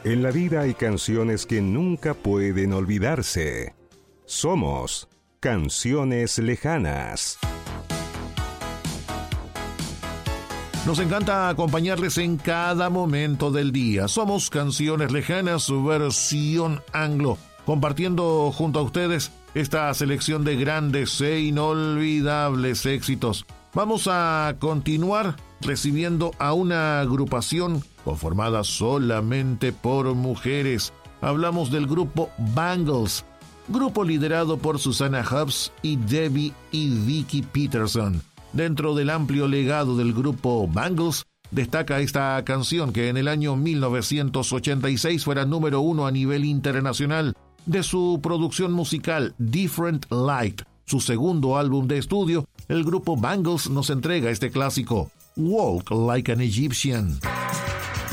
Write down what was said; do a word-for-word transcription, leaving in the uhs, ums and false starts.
En la vida hay canciones que nunca pueden olvidarse. Somos Canciones Lejanas. Nos encanta acompañarles en cada momento del día. Somos Canciones Lejanas, versión anglo, compartiendo junto a ustedes esta selección de grandes e inolvidables éxitos. Vamos a continuar recibiendo a una agrupación conformada solamente por mujeres. Hablamos del grupo Bangles, grupo liderado por Susanna Hoffs y Debbie y Vicky Peterson. Dentro del amplio legado del grupo Bangles, destaca esta canción que en el año mil novecientos ochenta y seis fuera número uno a nivel internacional. De su producción musical Different Light, su segundo álbum de estudio, el grupo Bangles nos entrega este clásico, Walk Like an Egyptian.